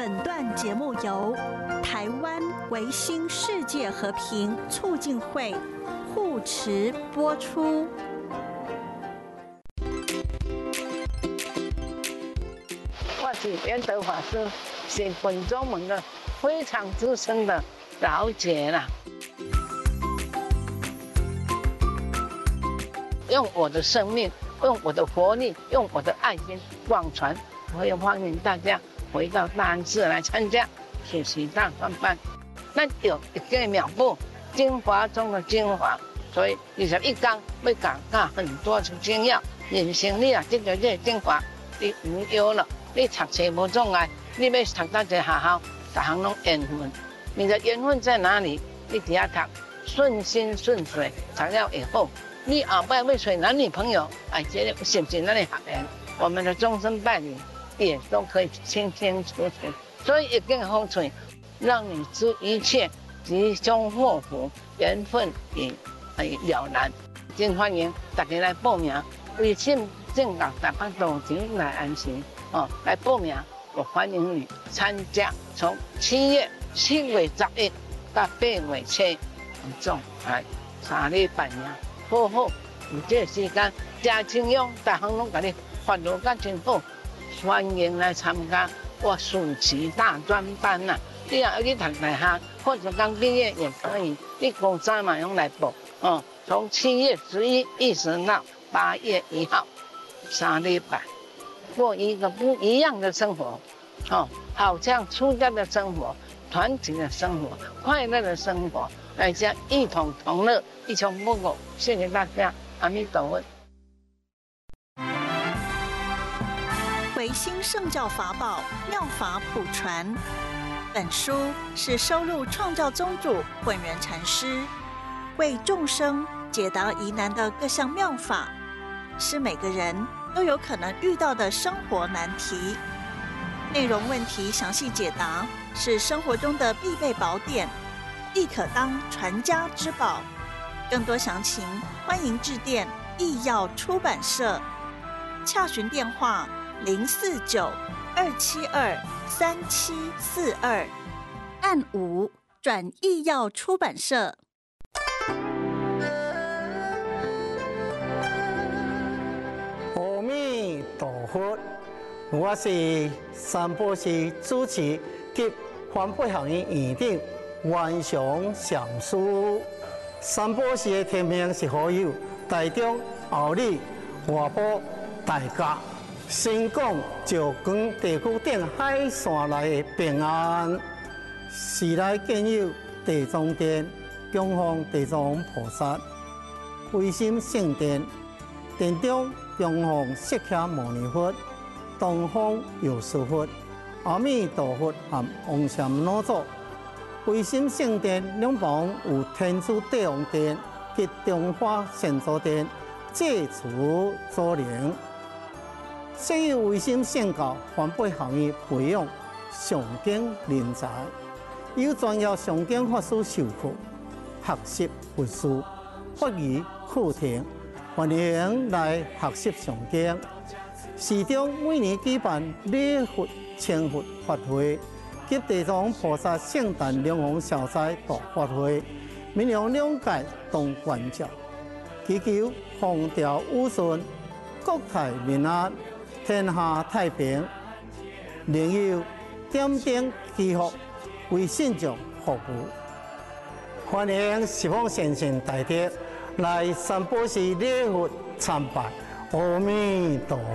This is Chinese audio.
本段节目由台湾维新世界和平促进会护持播出。 我是圆德法师，是本宗门的非常资深的老姐啦。用我的生命，用我的活力，用我的爱心广传，我也欢迎大家回到大安寺来参加学习大专班。咱有一个妙步，精华中的精华，所以21天要讲很多的精要。人生你啊，这个精华，你无忧了，你读书无障碍，你要读到一个学校，大行拢缘分。你的缘分在哪里？你底下读，顺心顺水，材料也好。你后摆要找男女朋友，哎，这个是不是咱的学员？我们的终身伴侣也都可以清清楚楚。所以一件好处，让你知一切吉凶祸福，缘分也了然。真欢迎大家来报名，微信正港台北道前来安心哦，来报名，我欢迎你参加。从7月11到8月7，总来3礼拜呀。好好，有这个时间，真清勇，大行拢甲你发落甲真好，欢迎来参加我暑期大专班呐！你也要去读大学，或者刚毕业也可以，你高三嘛用来报哦。从7月11一直到8月1号，3礼拜，过一个不一样的生活，哦，好像出家的生活、团体的生活、快乐的生活。大家一同同乐，一穷不苟。谢谢大家，阿弥陀佛。 维新圣教法宝妙法普传，本书是收录创教宗主本源禅师为众生解答疑难的各项妙法，是每个人都有可能遇到的生活难题。内容问题详细解答，是生活中的必备宝典。亦可当传家之宝。更多详情，欢迎致电义耀出版社，洽询电话049-272-3742，按5转义耀出版社。 阿弥陀佛，我是三宝寺主持及环保行业院长。元常上师，三宝寺的天命是好友，台中、后里、外埔、大甲、新港、石冈地区等海线内的平安，时来建有地藏殿、供奉地藏菩萨、唯心圣殿，殿中供奉释迦牟尼佛、东方药师佛、阿弥陀佛和王禅老祖。唯心圣殿两旁有天主地王殿及中华神祖殿，借此祖灵。设有唯心圣教环保行业培养上经人才，有专业上经法师授课，学习佛事、法语课程，欢迎来学习上经。市中每年举办礼佛、千佛法会。及地藏菩萨圣诞龙王消灾大法会，民众谅解同关照，祈求风调雨顺、国泰民安、天下太平，另有点点祈福为信众服务。欢迎十方善信大德来三宝寺礼佛参拜，阿弥陀佛。